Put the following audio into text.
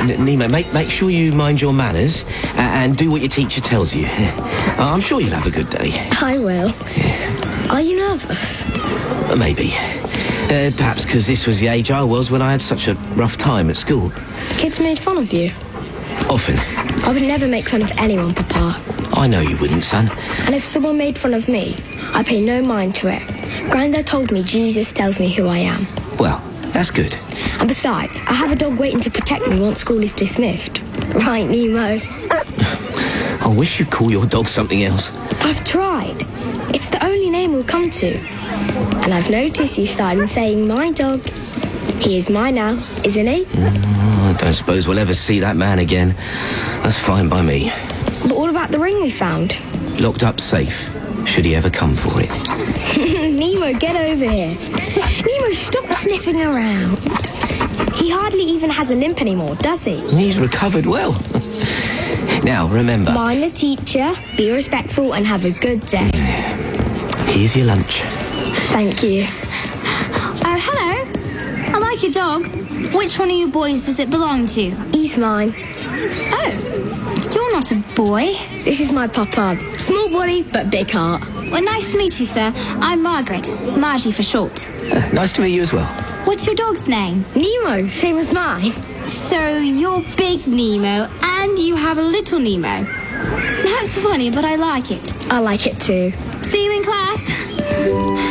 Nemo, make sure you mind your manners and do what your teacher tells you. I'm sure you'll have a good day. I will. Are you nervous? Maybe. Perhaps because this was the age I was when I had such a rough time at school. Kids made fun of you? Often. I would never make fun of anyone, Papa. I know you wouldn't, son. And if someone made fun of me, I pay no mind to it. Grandad told me Jesus tells me who I am. Well, that's good. And besides, I have a dog waiting to protect me once school is dismissed. Right, Nemo? I wish you'd call your dog something else. I've tried. It's the only name we'll come to. And I've noticed you starting saying my dog. He is mine now, isn't he? I don't suppose we'll ever see that man again. That's fine by me. But what about the ring we found? Locked up safe, should he ever come for it. Nemo, get over here. Nemo, stop sniffing around. He hardly even has a limp anymore, does he? He's recovered well. Now, remember... Mind the teacher, be respectful and have a good day. Here's your lunch. Thank you. Oh, hello. I like your dog. Which one of you boys does it belong to? He's mine. Oh, you're not a boy. This is my papa. Small body, but big heart. Well, nice to meet you, sir. I'm Margaret. Margie for short. Nice to meet you as well. What's your dog's name? Nemo, same as mine. So you're Big Nemo and you have a little Nemo. That's funny, but I like it. I like it too. See you in class.